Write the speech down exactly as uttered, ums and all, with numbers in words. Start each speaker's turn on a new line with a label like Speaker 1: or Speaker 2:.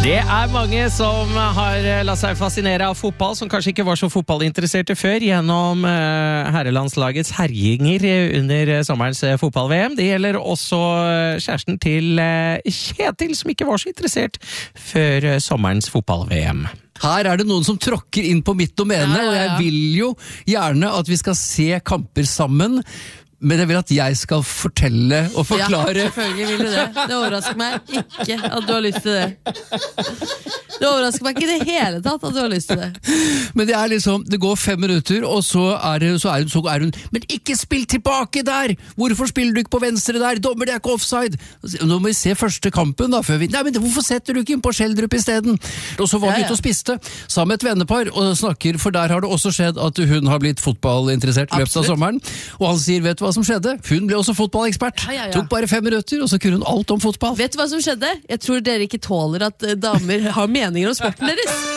Speaker 1: Det er mange som har latt seg fascinere av fotball, som kanskje ikke var så fotballinteresserte før, gjennom herrelandslagets herjinger under sommerens fotball-V M. Det gjelder også kjæresten til Kjetil, som ikke var så interessert før sommerens fotball-V M.
Speaker 2: Her er det noen som tråkker inn på mitt domene,
Speaker 3: ja, ja, ja.
Speaker 2: og jeg vil jo gjerne at vi skal se kamper sammen, men jeg vil at jeg skal fortelle og forklare.
Speaker 3: Ja, selvfølgelig vil du det. Det overrasker meg ikke at du har lyst til det. Det overrasker meg ikke i det hele tatt at du har lyst til det.
Speaker 2: Men det er liksom, det går fem minutter, og så er, det, så er, hun, så er hun, men ikke spill tilbake der! Hvorfor spiller du ikke på venstre der? Dommer, det er ikke offside! Nå må vi se første kampen da, før vi, nei, men hvorfor setter du ikke inn på Skjeldrup i stedet? Og så var vi
Speaker 3: ja, ja.
Speaker 2: ute og spiste, sammen med et vennepar, og snakker, for der har det også skjedd at hun har blitt fotballinteressert i løpet av sommeren, og han sier, vet du hva som skjedde? Hun ble også fotballekspert.
Speaker 3: Ja, ja, ja.
Speaker 2: Tok bare fem minutter, og så kunne hun alt om fotball.
Speaker 3: Vet du hva som skjedde? Jeg tror dere ikke tåler at damer har meninger om sporten deres.